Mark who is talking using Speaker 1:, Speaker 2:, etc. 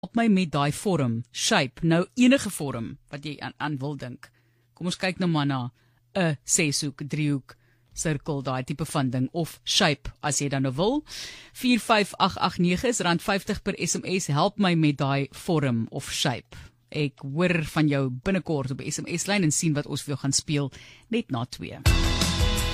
Speaker 1: Help my met daai vorm, shape, nou enige vorm wat jy aan wil dink. Kom ons kyk nou maar na 'n seshoek, driehoek, sirkel, daai tipe van ding, of shape, as jy dan nou wil. 45889 is R50 per SMS, help my met daai vorm of shape. Ek hoor van jou binnekort op die SMS-lyn en sien wat ons vir jou gaan speel, net na 2.